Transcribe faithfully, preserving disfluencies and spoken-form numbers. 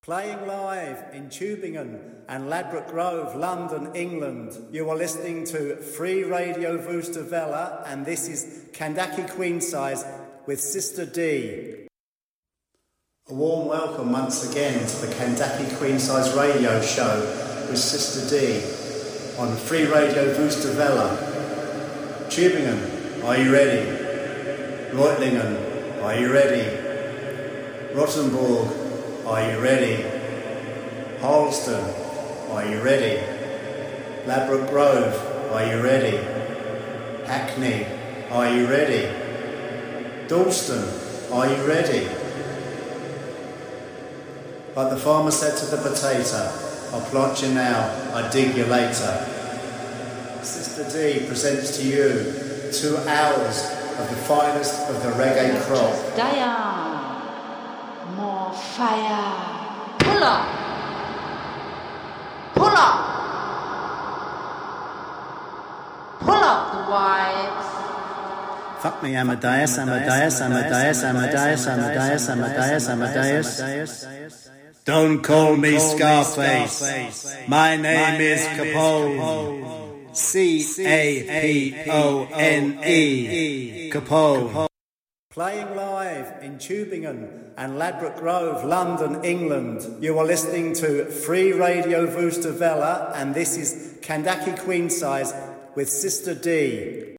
Playing live in Tübingen and Ladbroke Grove, London, England. You are listening to Free Radio Wooster Welle, and this is Kandaki Queen Size with Sister D. A warm welcome once again to the Kandaki Queen Size Radio Show with Sister D on Free Radio Wooster Welle. Tübingen, are you ready? Reutlingen, are you ready? Rottenburg, are you ready? Harleston, are you ready? Ladbroke Grove, are you ready? Hackney, are you ready? Dalston, are you ready? Like the farmer said to the potato, I'll plant you now, I dig you later. Sister D presents to you two hours of the finest of the reggae crop. Diane, more fire. Pull up. Pull up. Pull up the wives. Fuck me, Amadeus, Amadeus, Amadeus, Amadeus, Amadeus, Amadeus, Amadeus. Don't call me Scarface. My name is Capone. C A P O N E. Capone. Playing live in Tübingen and Ladbroke Grove, London, England. You are listening to Free Radio Wooster Welle, and this is Kandaki Queen Size with Sister D.